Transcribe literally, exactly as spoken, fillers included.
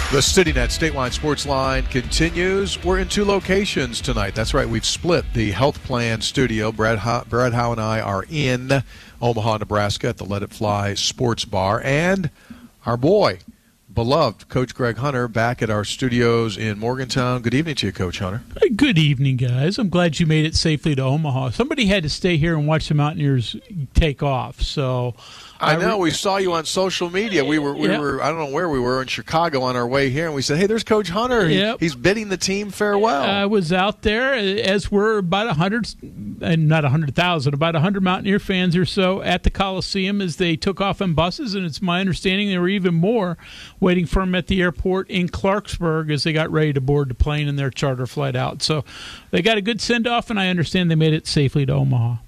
The CityNet Statewide Sports Line continues. We're in two locations tonight. That's right. We've split the Health Plan studio. Brad Howe, Brad Howe and I are in Omaha, Nebraska at the Let It Fly Sports Bar. And our boy, beloved Coach Greg Hunter, back at our studios in Morgantown. Good evening to you, Coach Hunter. Good evening, guys. I'm glad you made it safely to Omaha. Somebody had to stay here and watch the Mountaineers take off. So I know. We saw you on social media. We were, we Yep. were, I don't know where we were, in Chicago on our way here, and we said, hey, there's Coach Hunter. He- Yep. He's bidding the team farewell. I was out there, as were about a hundred, and not a hundred thousand, about a hundred Mountaineer fans or so at the Coliseum as they took off on buses. And it's my understanding there were even more waiting for them at the airport in Clarksburg as they got ready to board the plane and their charter flight out. So they got a good send off, and I understand they made it safely to Omaha.